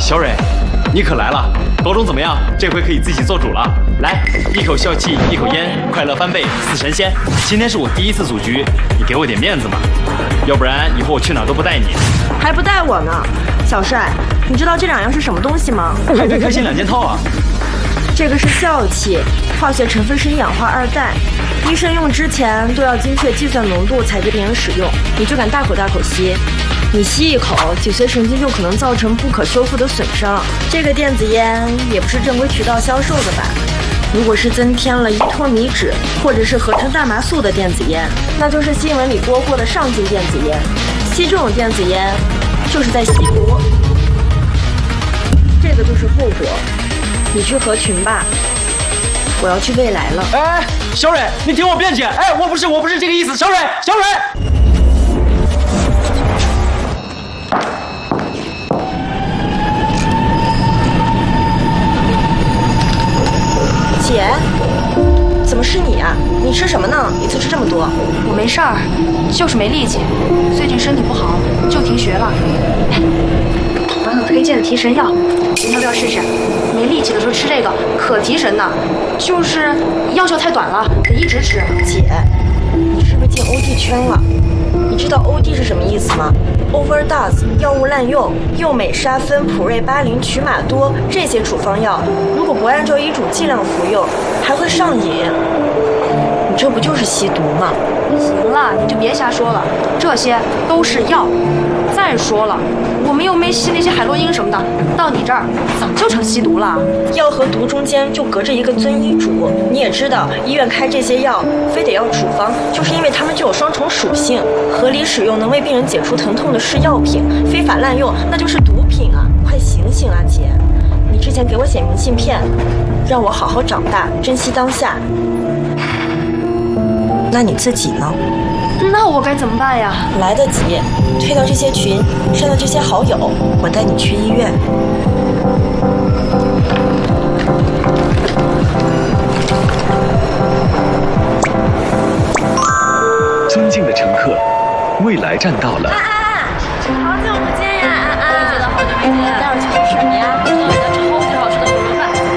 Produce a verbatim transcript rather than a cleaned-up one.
小蕊，你可来了！高中怎么样？这回可以自己做主了。来，一口笑气，一口烟，快乐翻倍，似神仙。今天是我第一次组局，你给我点面子嘛，要不然以后我去哪儿都不带你。 还不带我呢，小帅，你知道这两样是什么东西吗？ 海飞开心两件套啊。 这个是笑气，化学成分是一氧化二氮，医生用之前都要精确计算浓度才给病人使用。你就敢大口大口吸？你吸一口，脊髓神经就可能造成不可修复的损伤。这个电子烟也不是正规渠道销售的吧？如果是增添了依托米酯或者是合成大麻素的电子烟，那就是新闻里播过的上劲电子烟。吸这种电子烟，就是在吸毒。这个就是后果。你去合群吧，我要去未来了。 哎，小蕊，你听我辩解。哎，我不是，我不是这个意思。小蕊，小蕊。 姐，怎么是你啊？你吃什么呢？一次吃这么多？ 我没事儿，就是没力气，最近身体不好，就停学了。朋友推荐的提神药，你要不要试试？没力气的时候吃这个可提神呢，就是药效太短了，得一直吃。 姐，你是不是进 O D 圈了？你知道 O D 是什么意思吗 ？Overdose， 药物滥用，右美沙芬、普瑞巴林、曲马多这些处方药，如果不按照医嘱剂量服用，还会上瘾。你这不就是吸毒吗？ 行了，你就别瞎说了，这些都是药。再说了，我们又没吸那些海洛因什么的，到你这儿怎么就成吸毒了？ 药和毒中间就隔着一个遵医嘱。你也知道，医院开这些药非得要处方，就是因为它们具有双重属性。合理使用能为病人解除疼痛的是药品，非法滥用那就是毒品啊！快醒醒啊，姐！你之前给我写明信片，让我好好长大，珍惜当下。那你自己呢？ 那我该怎么办呀？ 来得及，退到这些群，删掉这些好友，我带你去医院。 尊敬的乘客，未来站到了。 安安，好久不见呀，安安。我也觉得好久没见。待会儿去吃什么呀？